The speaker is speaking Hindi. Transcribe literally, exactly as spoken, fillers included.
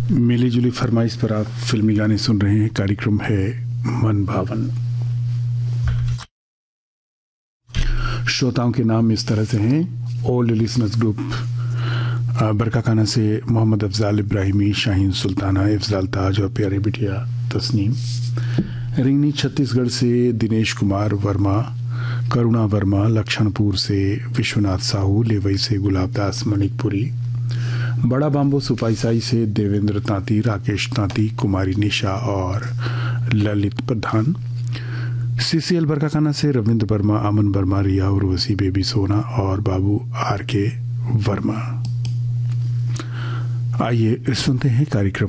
मिली जुली फरमाइश पर आप फिल्मी गाने सुन रहे हैं। कार्यक्रम है मन भावन। श्रोताओं के नाम इस तरह से हैं: ओल्ड लिसनर्स ग्रुप बरकाखाना से मोहम्मद अफजाल इब्राहिमी, शाहीन सुल्ताना, इफ्जाल ताज और प्यारे बिटिया तस्नीम। रिंगनी छत्तीसगढ़ से दिनेश कुमार वर्मा, करुणा वर्मा, लक्षणपुर से विश्वनाथ साहू, लेवई से गुलाबदास मणिकपुरी, बड़ा बाम्बो सुपाईसाई से देवेंद्र तांती, राकेश तांती, कुमारी निशा और ललित प्रधान। सीसीएल बरकाखाना से रविंद्र वर्मा, अमन वर्मा, रिया उर्वशी, बेबी सोना और बाबू आर के वर्मा। आइए सुनते हैं कार्यक्रम